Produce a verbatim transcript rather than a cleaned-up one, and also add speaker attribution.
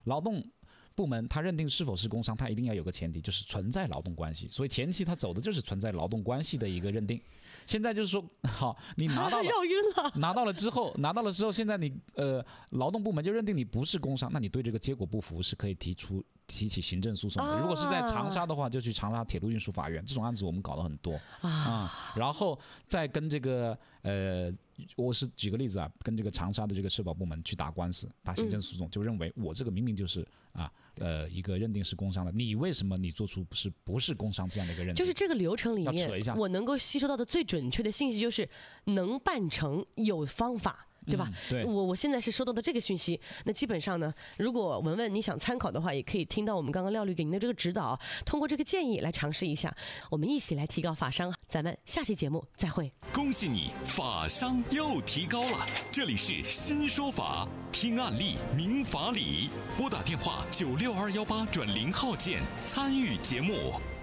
Speaker 1: 劳动部门他认定是否是工伤，他一定要有个前提，就是存在劳动关系，所以前期他走的就是存在劳动关系的一个认定。现在就是说，好，你拿到了，
Speaker 2: 绕晕了，
Speaker 1: 拿到了之后，拿到了之后，现在你呃，劳动部门就认定你不是工伤，那你对这个结果不服是可以提出提起行政诉讼的。如果是在长沙的话，就去长沙铁路运输法院，这种案子我们搞得很多啊、嗯。然后再跟这个呃，我是举个例子啊，跟这个长沙的这个社保部门去打官司，打行政诉讼，就认为我这个明明就是啊呃一个认定是工伤的，你为什么你做出不是不是工伤这样的一个认定？
Speaker 2: 就是这个流程里面，我能够吸收到的最准确的信息就是能办成，有方法。对吧？
Speaker 1: 嗯、对，
Speaker 2: 我我现在是收到的这个讯息，那基本上呢，如果文文你想参考的话，也可以听到我们刚刚廖律给您的这个指导，通过这个建议来尝试一下，我们一起来提高法商。咱们下期节目再会。
Speaker 3: 恭喜你，法商又提高了！这里是新说法，听案例明法理，拨打电话九六二幺八转零号键参与节目。